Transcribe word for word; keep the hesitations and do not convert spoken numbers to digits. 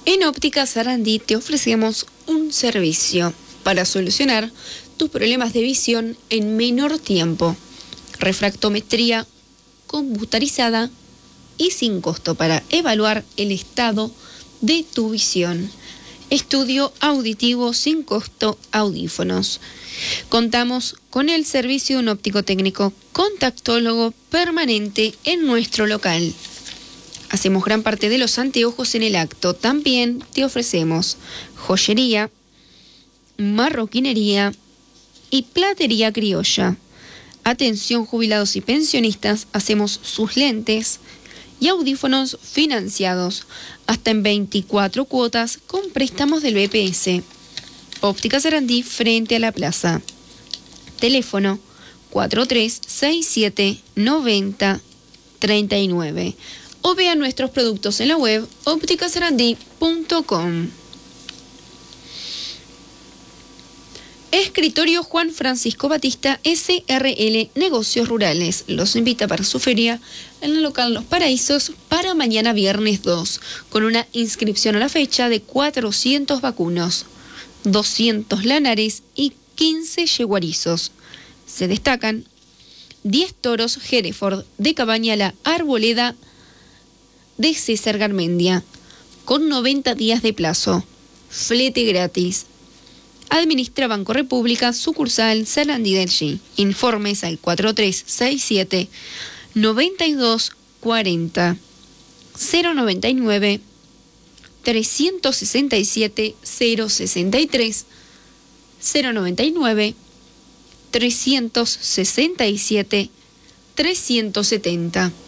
En Óptica Sarandí te ofrecemos un servicio para solucionar tus problemas de visión en menor tiempo. Refractometría computarizada y sin costo para evaluar el estado de tu visión. Estudio auditivo sin costo, audífonos. Contamos con el servicio de un óptico técnico contactólogo permanente en nuestro local. Hacemos gran parte de los anteojos en el acto. También te ofrecemos joyería, marroquinería y platería criolla. Atención jubilados y pensionistas, hacemos sus lentes y audífonos financiados hasta en veinticuatro cuotas con préstamos del B P S. Óptica Sarandí frente a la plaza. Teléfono cuatro tres seis siete nueve cero tres nueve. O vean nuestros productos en la web óptica sarandí punto com. Escritorio Juan Francisco Batista S R L Negocios Rurales los invita para su feria en el local Los Paraísos para mañana viernes dos, con una inscripción a la fecha de cuatrocientos vacunos, doscientos lanares y quince yeguarizos. Se destacan diez toros Hereford de Cabaña La Arboleda de César Garmendia, con noventa días de plazo, flete gratis. Administra Banco República, sucursal Sarandí del G. Informes al cuatro tres seis siete nueve dos cuatro cero cero noventa y nueve trescientos sesenta y siete cero sesenta y tres cero noventa y nueve trescientos sesenta y siete trescientos setenta.